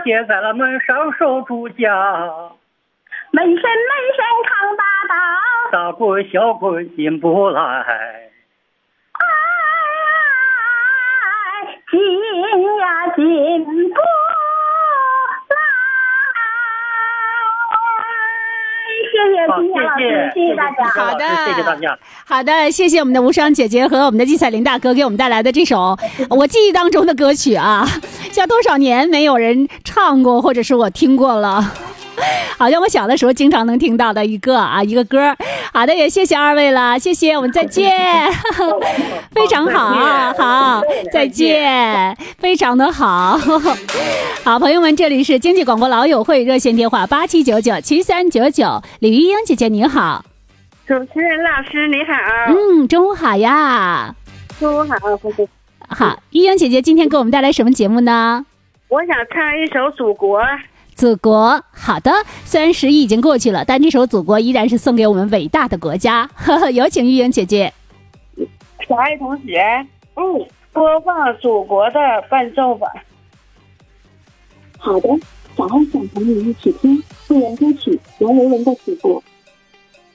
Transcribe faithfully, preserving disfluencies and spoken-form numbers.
写在了门上守住家。 门神门神扛大刀， 大棍小棍进不来。 哎，进呀进不来。谢谢金燕老师，谢谢大家。 好的，谢谢大家。 好的，谢谢我们的无双姐姐和我们的季彩玲大哥给我们带来的这首我记忆当中的歌曲啊，像多少年没有人唱过，或者是我听过了。好像我小的时候经常能听到的一个啊一个歌。好的，也谢谢二位了，谢谢，我们再见。非常好，好，再见，非常的好。好，朋友们，这里是经济广播老友会热线电话八七九九七三九九，李玉英姐姐你好。 主持人老师你好。 嗯，中午好呀。 中午好。 好，玉英姐姐今天给我们带来什么节目呢？ 我想唱一首《祖国》。 祖国，好的，虽然十一已经过去了，但这首祖国依然是送给我们伟大的国家。呵呵，有请玉英姐姐。 小爱同学，嗯，播放祖国的伴奏吧。 好的，小爱想和你一起听个人歌曲《杨维文的祖国》。